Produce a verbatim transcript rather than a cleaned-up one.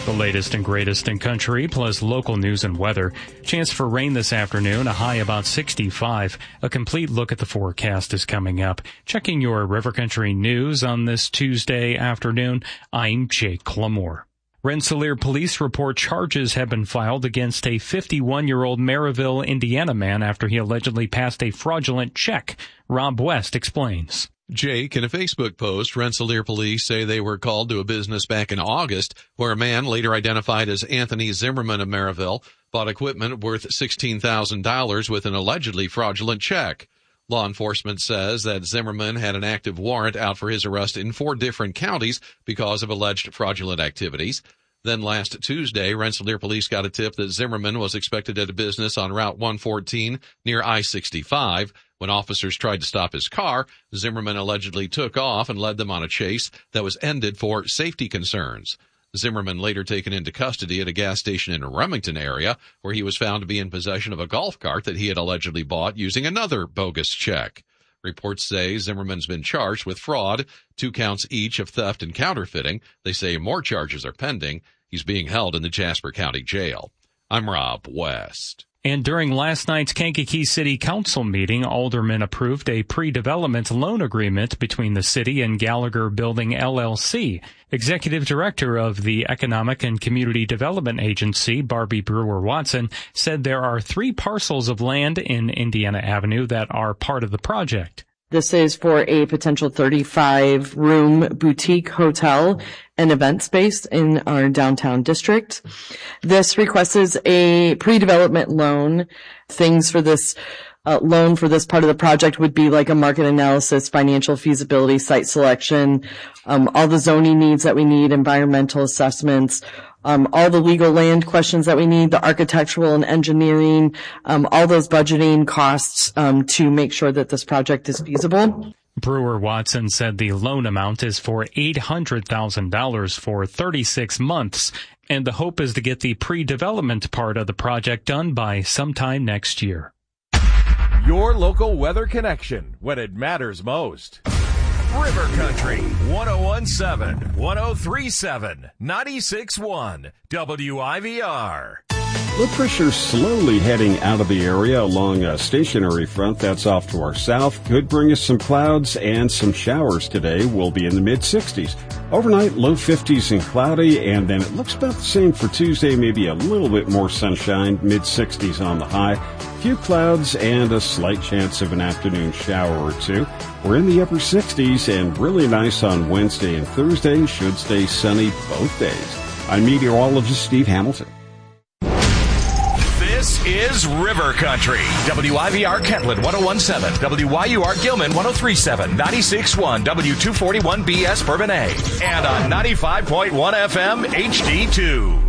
The latest and greatest in country, plus local news and weather. Chance for rain this afternoon, a high about sixty-five. A complete look at the forecast is coming up. Checking your River Country news on this Tuesday afternoon, I'm Jake Clamore. Rensselaer police report charges have been filed against a fifty-one-year-old Maryville, Indiana man after he allegedly passed a fraudulent check. Rob West explains. Jake, in a Facebook post, Rensselaer police say they were called to a business back in August where a man, later identified as Anthony Zimmerman of Maryville, bought equipment worth sixteen thousand dollars with an allegedly fraudulent check. Law enforcement says that Zimmerman had an active warrant out for his arrest in four different counties because of alleged fraudulent activities. Then last Tuesday, Rensselaer police got a tip that Zimmerman was expected at a business on Route one fourteen near I sixty-five. When officers tried to stop his car, Zimmerman allegedly took off and led them on a chase that was ended for safety concerns. Zimmerman later taken into custody at a gas station in the Remington area, where he was found to be in possession of a golf cart that he had allegedly bought using another bogus check. Reports say Zimmerman's been charged with fraud, two counts each of theft and counterfeiting. They say more charges are pending. He's being held in the Jasper County Jail. I'm Rob West. And during last night's Kankakee City Council meeting, aldermen approved a pre-development loan agreement between the city and Gallagher Building L L C. Executive Director of the Economic and Community Development Agency, Barbie Brewer-Watson, said there are three parcels of land in Indiana Avenue that are part of the project. This is for a potential thirty-five room boutique hotel and event space in our downtown district. This request is a pre-development loan. Things for this uh, loan for this part of the project would be like a market analysis, financial feasibility, site selection, um, all the zoning needs that we need, environmental assessments, Um, all the legal land questions that we need, the architectural and engineering, um, all those budgeting costs um, to make sure that this project is feasible. Brewer-Watson said the loan amount is for eight hundred thousand dollars for thirty-six months, and the hope is to get the pre-development part of the project done by sometime next year. Your local weather connection when it matters most. River Country, one oh one point seven, one oh three point seven, ninety-six point one, W I V R. Low pressure slowly heading out of the area along a stationary front that's off to our south. Could bring us some clouds and some showers today. We'll be in the mid sixties. Overnight, low fifties and cloudy, and then it looks about the same for Tuesday, maybe a little bit more sunshine, mid sixties on the high. Few clouds and a slight chance of an afternoon shower or two. We're in the upper sixties and really nice on Wednesday and Thursday. Should stay sunny both days. I'm meteorologist Steve Hamilton. This is River Country. W I V R Kentland one oh one point seven, W Y U R Gilman one oh three point seven, ninety-six point one, W two forty-one B S Bourbon A, and on ninety-five point one F M H D two.